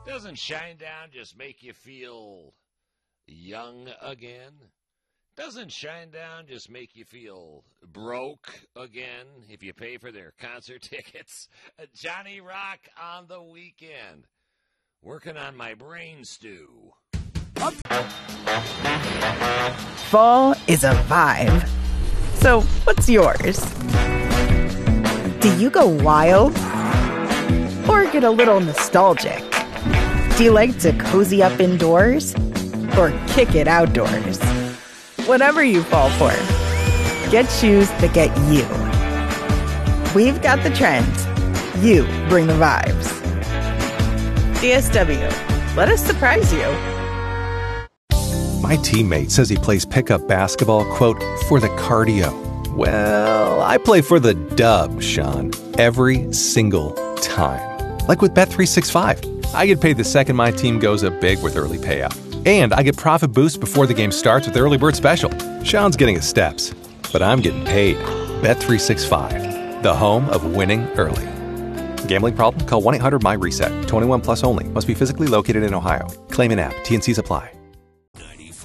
Doesn't Shinedown just make you feel young again? Doesn't Shinedown just make you feel broke again if you pay for their concert tickets? Johnny Rock on the weekend. Working on my brain stew. Fall is a vibe. So, what's yours? Do you go wild? Or get a little nostalgic? Do you like to cozy up indoors? Or kick it outdoors? Whatever you fall for, get shoes that get you. We've got the trends. You bring the vibes. DSW, let us surprise you. My teammate says he plays pickup basketball, quote, for the cardio. Well, I play for the dub, Sean, every single time. Like with Bet365. I get paid the second my team goes up big with early payout. And I get profit boost before the game starts with the early bird special. Sean's getting his steps, but I'm getting paid. Bet365, the home of winning early. Gambling problem? Call 1-800-MY-RESET. 21 plus only. Must be physically located in Ohio. Claim in app. T&Cs apply.